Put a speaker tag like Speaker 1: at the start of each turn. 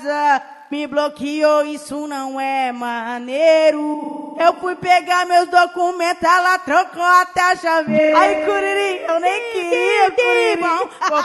Speaker 1: Me bloqueou, isso não é maneiro. Eu fui pegar meus documentos, ela trocou até a chaveira. Ai, Curirim, eu nem queria, Curirim.